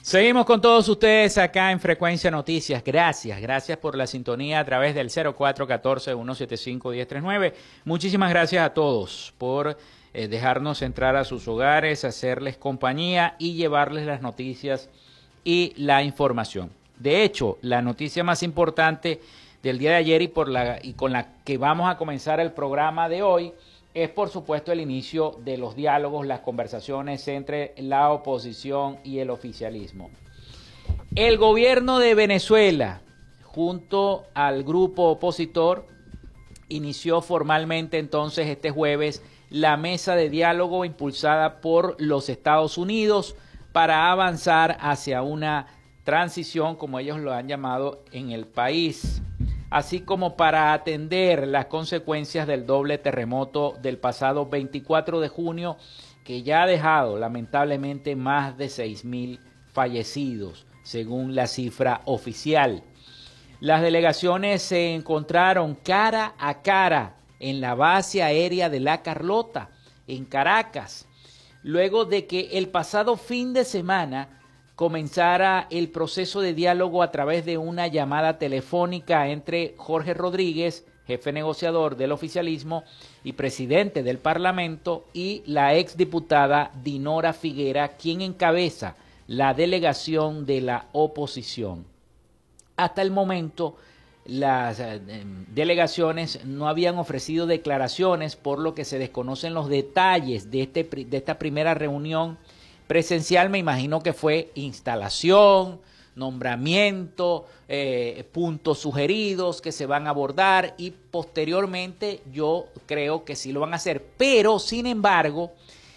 Seguimos con todos ustedes acá en Frecuencia Noticias. Gracias por la sintonía a través del 0414-175-1039. Muchísimas gracias a todos por dejarnos entrar a sus hogares, hacerles compañía y llevarles las noticias y la información. De hecho, la noticia más importante del día de ayer y con la que vamos a comenzar el programa de hoy es, por supuesto, el inicio de los diálogos, las conversaciones entre la oposición y el oficialismo. El gobierno de Venezuela, junto al grupo opositor, inició formalmente entonces este jueves la mesa de diálogo impulsada por los Estados Unidos para avanzar hacia una transición, como ellos lo han llamado, en el país, así como para atender las consecuencias del doble terremoto del pasado 24 de junio, que ya ha dejado lamentablemente más de 6.000 fallecidos, según la cifra oficial. Las delegaciones se encontraron cara a cara en la base aérea de La Carlota, en Caracas, luego de que el pasado fin de semana comenzara el proceso de diálogo a través de una llamada telefónica entre Jorge Rodríguez, jefe negociador del oficialismo y presidente del Parlamento, y la exdiputada Dinora Figuera, quien encabeza la delegación de la oposición. Hasta el momento, las delegaciones no habían ofrecido declaraciones, por lo que se desconocen los detalles de esta primera reunión presencial. Me imagino que fue instalación, nombramiento, puntos sugeridos que se van a abordar, y posteriormente yo creo que sí lo van a hacer. Pero, sin embargo,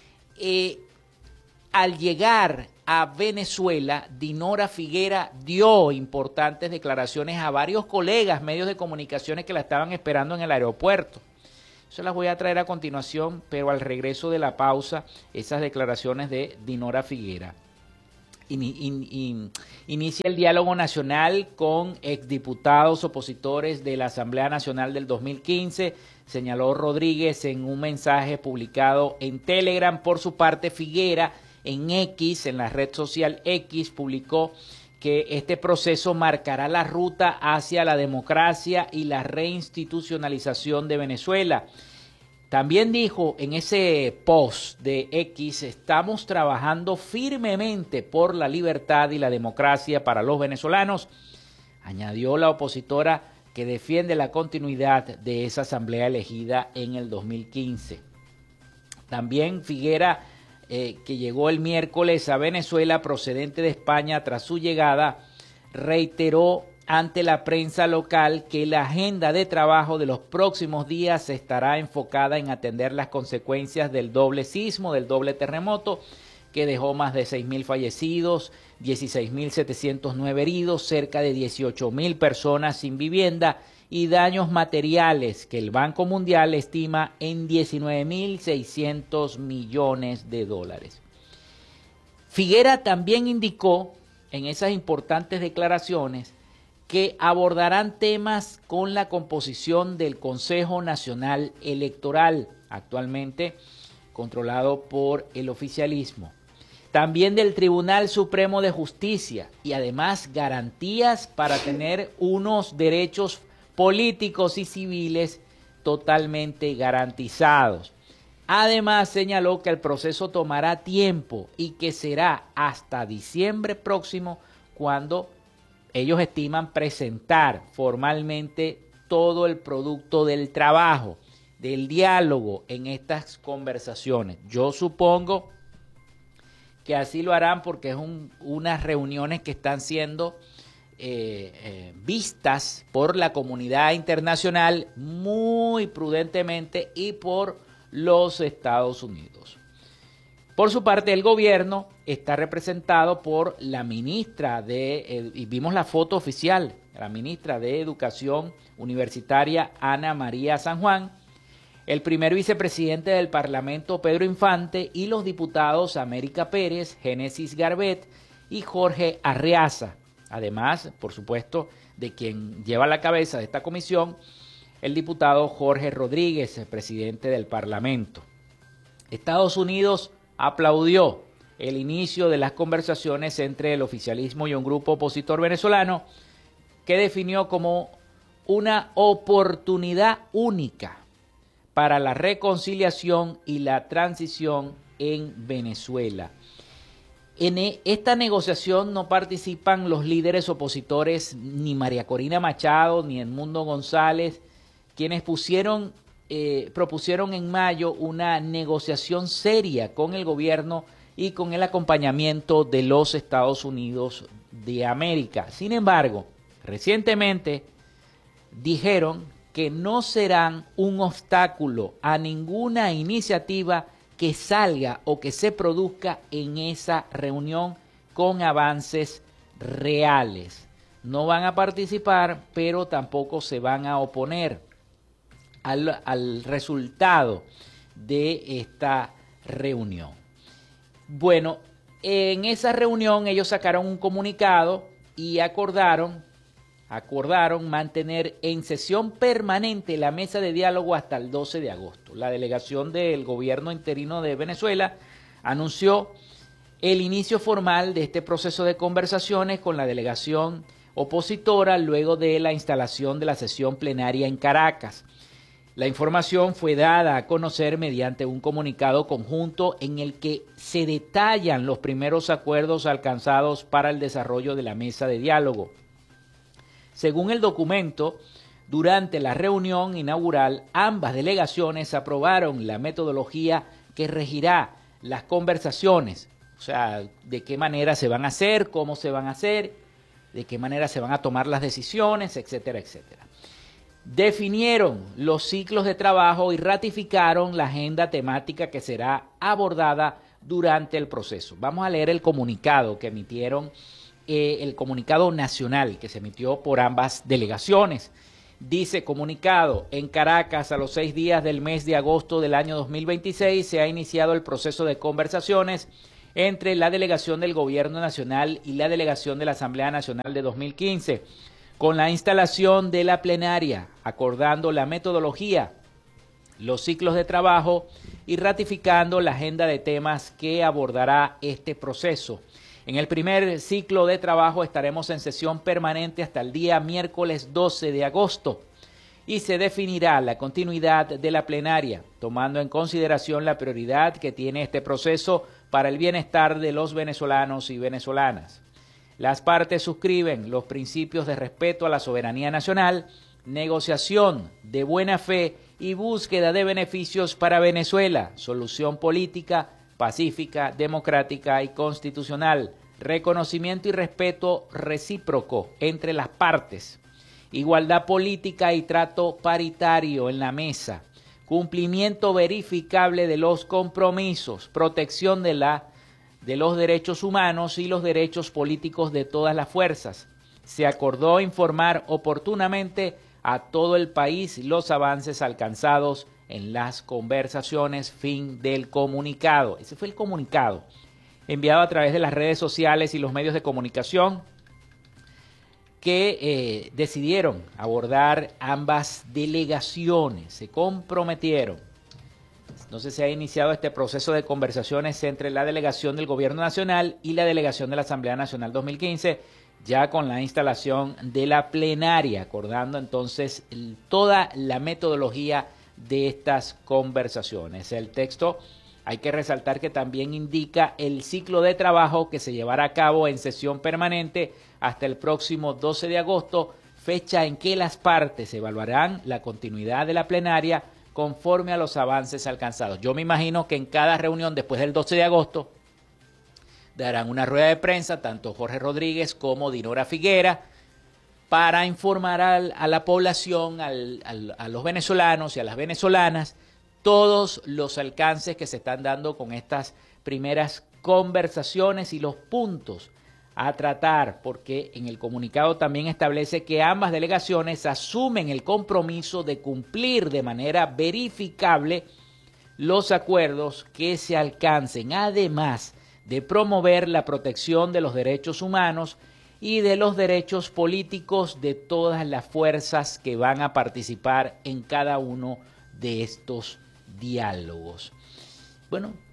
al llegar a Venezuela, Dinora Figuera dio importantes declaraciones a varios colegas, medios de comunicaciones que la estaban esperando en el aeropuerto. Eso las voy a traer a continuación, pero al regreso de la pausa, esas declaraciones de Dinora Figuera. Inicia el diálogo nacional con exdiputados opositores de la Asamblea Nacional del 2015, señaló Rodríguez en un mensaje publicado en Telegram. Por su parte, Figuera en X, en la red social X, publicó que este proceso marcará la ruta hacia la democracia y la reinstitucionalización de Venezuela. También dijo en ese post de X: estamos trabajando firmemente por la libertad y la democracia para los venezolanos. Añadió la opositora que defiende la continuidad de esa asamblea elegida en el 2015. También Figuera, que llegó el miércoles a Venezuela procedente de España tras su llegada, reiteró ante la prensa local que la agenda de trabajo de los próximos días estará enfocada en atender las consecuencias del doble sismo, del doble terremoto, que dejó más de 6.000 fallecidos, 16.709 heridos, cerca de 18.000 personas sin vivienda y daños materiales que el Banco Mundial estima en 19.600 millones de dólares. Figuera también indicó en esas importantes declaraciones que abordarán temas con la composición del Consejo Nacional Electoral, actualmente controlado por el oficialismo, también del Tribunal Supremo de Justicia, y además garantías para tener unos derechos políticos y civiles totalmente garantizados. Además, señaló que el proceso tomará tiempo y que será hasta diciembre próximo cuando ellos estiman presentar formalmente todo el producto del trabajo, del diálogo en estas conversaciones. Yo supongo que así lo harán porque es unas reuniones que están siendo vistas por la comunidad internacional muy prudentemente y por los Estados Unidos. Por su parte, el gobierno está representado por la ministra y vimos la foto oficial, la ministra de Educación Universitaria, Ana María San Juan, el primer vicepresidente del Parlamento, Pedro Infante, y los diputados América Pérez, Génesis Garbet y Jorge Arreaza. Además, por supuesto, de quien lleva la cabeza de esta comisión, el diputado Jorge Rodríguez, el presidente del Parlamento. Estados Unidos aplaudió el inicio de las conversaciones entre el oficialismo y un grupo opositor venezolano que definió como una oportunidad única para la reconciliación y la transición en Venezuela. En esta negociación no participan los líderes opositores ni María Corina Machado ni Edmundo González, quienes propusieron en mayo una negociación seria con el gobierno y con el acompañamiento de los Estados Unidos de América. Sin embargo, recientemente dijeron que no serán un obstáculo a ninguna iniciativa que salga o que se produzca en esa reunión con avances reales. No van a participar, pero tampoco se van a oponer al resultado de esta reunión. Bueno, en esa reunión ellos sacaron un comunicado y acordaron mantener en sesión permanente la mesa de diálogo hasta el 12 de agosto. La delegación del gobierno interino de Venezuela anunció el inicio formal de este proceso de conversaciones con la delegación opositora luego de la instalación de la sesión plenaria en Caracas. La información fue dada a conocer mediante un comunicado conjunto en el que se detallan los primeros acuerdos alcanzados para el desarrollo de la mesa de diálogo. Según el documento, durante la reunión inaugural, ambas delegaciones aprobaron la metodología que regirá las conversaciones, o sea, de qué manera se van a hacer, cómo se van a hacer, de qué manera se van a tomar las decisiones, etcétera, etcétera. Definieron los ciclos de trabajo y ratificaron la agenda temática que será abordada durante el proceso. Vamos a leer el comunicado que emitieron, el comunicado nacional que se emitió por ambas delegaciones. Dice: comunicado, en Caracas, a los 6 días del mes de agosto del año 2026, se ha iniciado el proceso de conversaciones entre la delegación del Gobierno Nacional y la delegación de la Asamblea Nacional de 2015, con la instalación de la plenaria, acordando la metodología, los ciclos de trabajo y ratificando la agenda de temas que abordará este proceso. En el primer ciclo de trabajo estaremos en sesión permanente hasta el día miércoles 12 de agosto y se definirá la continuidad de la plenaria, tomando en consideración la prioridad que tiene este proceso para el bienestar de los venezolanos y venezolanas. Las partes suscriben los principios de respeto a la soberanía nacional, negociación de buena fe y búsqueda de beneficios para Venezuela, solución política, pacífica, democrática y constitucional, reconocimiento y respeto recíproco entre las partes, igualdad política y trato paritario en la mesa, cumplimiento verificable de los compromisos, protección de los derechos humanos y los derechos políticos de todas las fuerzas. Se acordó informar oportunamente a todo el país los avances alcanzados en las conversaciones. Fin del comunicado. Ese fue el comunicado enviado a través de las redes sociales y los medios de comunicación que decidieron abordar ambas delegaciones, se comprometieron. Entonces se ha iniciado este proceso de conversaciones entre la delegación del Gobierno Nacional y la delegación de la Asamblea Nacional 2015, ya con la instalación de la plenaria, acordando entonces toda la metodología de estas conversaciones. El texto, hay que resaltar que también indica el ciclo de trabajo que se llevará a cabo en sesión permanente hasta el próximo 12 de agosto, fecha en que las partes evaluarán la continuidad de la plenaria conforme a los avances alcanzados. Yo me imagino que en cada reunión después del 12 de agosto darán una rueda de prensa, tanto Jorge Rodríguez como Dinora Figuera, para informar a la población, a los venezolanos y a las venezolanas, todos los alcances que se están dando con estas primeras conversaciones y los puntos a tratar, porque en el comunicado también establece que ambas delegaciones asumen el compromiso de cumplir de manera verificable los acuerdos que se alcancen, además de promover la protección de los derechos humanos y de los derechos políticos de todas las fuerzas que van a participar en cada uno de estos diálogos. Bueno,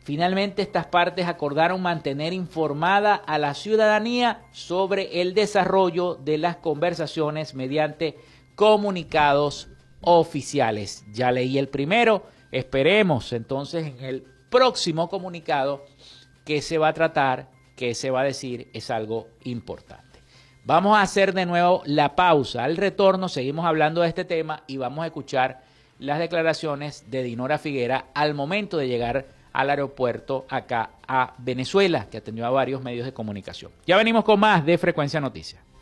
Finalmente, estas partes acordaron mantener informada a la ciudadanía sobre el desarrollo de las conversaciones mediante comunicados oficiales. Ya leí el primero, esperemos entonces en el próximo comunicado que se va a tratar, que se va a decir, es algo importante. Vamos a hacer de nuevo la pausa. Al retorno seguimos hablando de este tema y vamos a escuchar las declaraciones de Dinora Figuera al momento de llegar al aeropuerto acá a Venezuela, que atendió a varios medios de comunicación. Ya venimos con más de Frecuencia Noticias.